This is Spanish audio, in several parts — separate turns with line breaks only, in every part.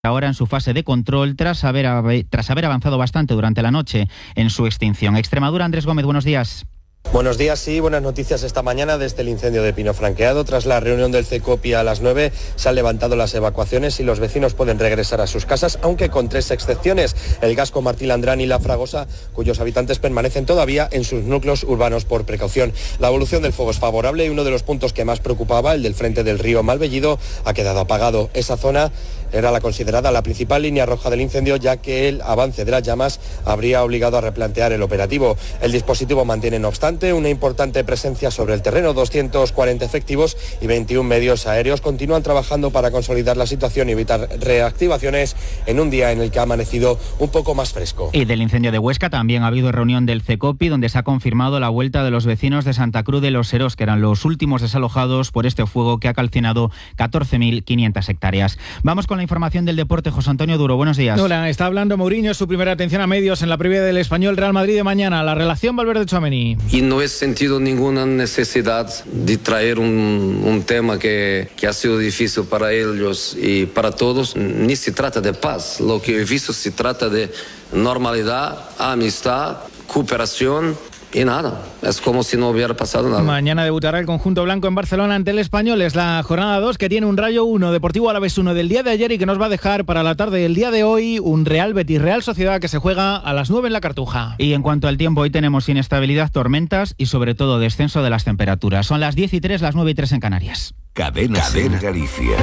ahora en su fase de control tras haber avanzado bastante durante la noche en su extinción. Extremadura, Andrés Gómez, buenos días.
Buenos días, sí, buenas noticias esta mañana desde el incendio de Pino Franqueado. Tras la reunión del CECOPI a las 9 se han levantado las evacuaciones y los vecinos pueden regresar a sus casas, aunque con 3 excepciones: el Gasco, Martí Landrán y La Fragosa, cuyos habitantes permanecen todavía en sus núcleos urbanos por precaución. La evolución del fuego es favorable y uno de los puntos que más preocupaba, el del frente del río Malvellido, ha quedado apagado. Esa zona era la considerada la principal línea roja del incendio, ya que el avance de las llamas habría obligado a replantear el operativo. El dispositivo mantiene, no obstante, una importante presencia sobre el terreno. 240 efectivos y 21 medios aéreos continúan trabajando para consolidar la situación y evitar reactivaciones en un día en el que ha amanecido un poco más fresco.
Y del incendio de Huesca también ha habido reunión del CECOPI, donde se ha confirmado la vuelta de los vecinos de Santa Cruz de los Serós, que eran los últimos desalojados por este fuego que ha calcinado 14.500 hectáreas. Vamos con la información del deporte. José Antonio Duro, buenos días.
Hola, está hablando Mourinho, su primera atención a medios en la previa del Español Real Madrid de mañana. La relación Valverde-Tchouaméni.
Y no he sentido ninguna necesidad de traer un tema que ha sido difícil para ellos y para todos. Ni se trata de paz. Lo que he visto se trata de normalidad, amistad, cooperación. Y nada, es como si no hubiera pasado nada.
Mañana debutará el conjunto blanco en Barcelona ante el Español. Es la jornada 2 que tiene un Rayo 1, Deportivo Alavés 1 del día de ayer y que nos va a dejar para la tarde del día de hoy un Real Betis Real Sociedad que se juega a las 9 en la Cartuja.
Y en cuanto al tiempo, hoy tenemos inestabilidad, tormentas y sobre todo descenso de las temperaturas. Son las 10:03, las 9:03 en Canarias.
Cadena Galicia.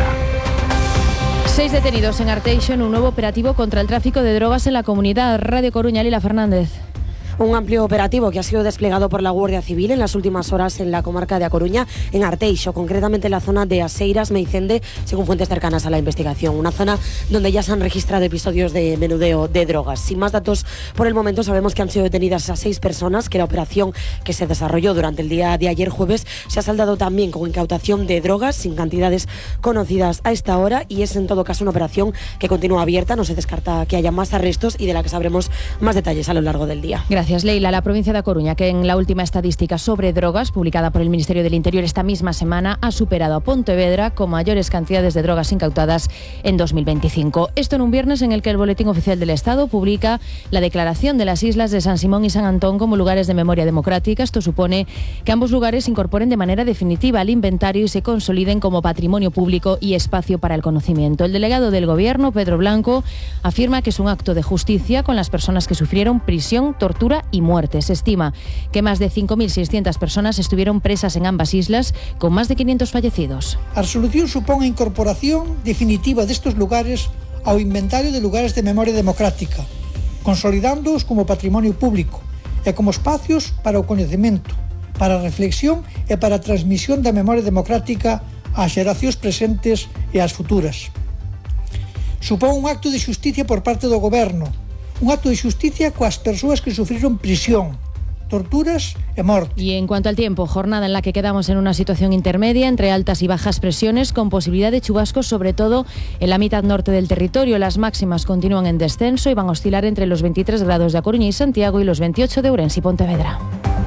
6 detenidos en Arteixo en un nuevo operativo contra el tráfico de drogas en la comunidad. Radio Coruña, Lila Fernández.
Un amplio operativo que ha sido desplegado por la Guardia Civil en las últimas horas en la comarca de A Coruña, en Arteixo, concretamente en la zona de Aseiras, Meicende, según fuentes cercanas a la investigación. Una zona donde ya se han registrado episodios de menudeo de drogas. Sin más datos por el momento, sabemos que han sido detenidas a 6 personas, que la operación que se desarrolló durante el día de ayer jueves se ha saldado también con incautación de drogas sin cantidades conocidas a esta hora, y es en todo caso una operación que continúa abierta. No se descarta que haya más arrestos y de la que sabremos más detalles a lo largo del día.
Gracias, Leila. La provincia de A Coruña, que en la última estadística sobre drogas publicada por el Ministerio del Interior esta misma semana, ha superado a Pontevedra con mayores cantidades de drogas incautadas en 2025. Esto en un viernes en el que el Boletín Oficial del Estado publica la declaración de las islas de San Simón y San Antón como lugares de memoria democrática. Esto supone que ambos lugares se incorporen de manera definitiva al inventario y se consoliden como patrimonio público y espacio para el conocimiento. El delegado del Gobierno, Pedro Blanco, afirma que es un acto de justicia con las personas que sufrieron prisión, tortura y muerte. Se estima que más de 5.600 personas estuvieron presas en ambas islas, con más de 500 fallecidos.
A resolución supón a incorporación definitiva destes lugares ao inventario de lugares de memoria democrática, consolidándoos como patrimonio público e como espacios para o coñecemento, para a reflexión e para a transmisión da memoria democrática ás xeracións presentes e ás futuras. Supón un acto de xusticia por parte do Goberno, un acto de xusticia coas persoas que sufriron prisión, torturas e morte.
Y en cuanto al tiempo, jornada en la que quedamos en una situación intermedia entre altas y bajas presiones, con posibilidad de chubascos sobre todo en la mitad norte del territorio. Las máximas continúan en descenso y van a oscilar entre los 23 grados de A Coruña y Santiago y los 28 de Ourense y Pontevedra.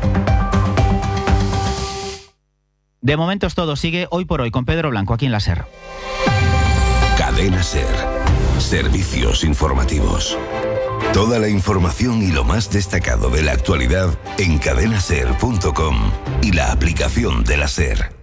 De momento es todo. Sigue Hoy por Hoy con Pedro Blanco aquí en la SER.
Cadena SER. Servicios informativos. Toda la información y lo más destacado de la actualidad en cadenaser.com y la aplicación de la SER.